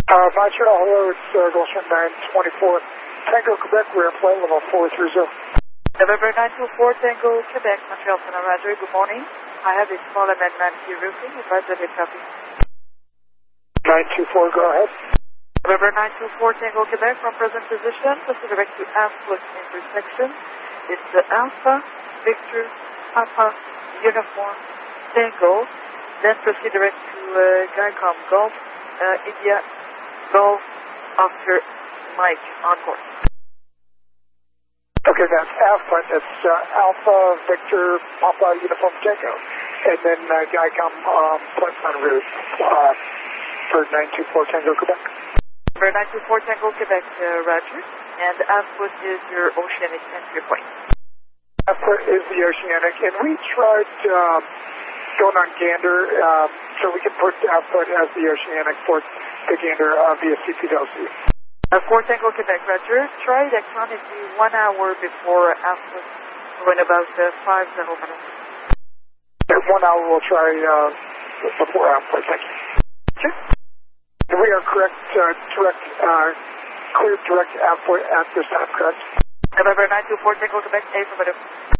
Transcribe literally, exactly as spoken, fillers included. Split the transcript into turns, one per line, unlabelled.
Uh, Montreal, hello, it's uh, Gulfstream nine twenty-four. Tango, Quebec, we're in flight level four three zero.
November nine two four, Tango, Quebec, Montreal, Sonora, Roger, good morning. I have a small amendment to your routing, advise that it's copy.
nine two four, go ahead.
November nine two four, Tango, Quebec, from present position, proceed direct to Alpha intersection. It's the Alpha, Victor, Papa, Uniform, Tango, then proceed direct to uh, Guycom, Golf, uh, India, Golf, Oscar, Mike, on course.
Okay, that's Alpha, that's uh, Alpha, Victor, Papa, Uniform, Tango. And then uh, Guycom, um, points en route uh, for nine two four, Tango, Quebec.
Number nine two four, Tango, Quebec, uh, Roger. And Alpha is your oceanic entry point.
Alpha is the oceanic, and we tried um, going on Gander, um, so we can put Alpha as the oceanic for the Gander uh, via C P W C.
Uh, four Tango, Quebec, Roger. Try electronically one hour before Alpha, when about uh, five zero minutes.
In one hour we'll try uh, before Alpha, thank you.
Sure.
We are correct, uh, direct, uh, clear direct Alpha at this time, correct?
November nine two four, Tango, Quebec, affirmative.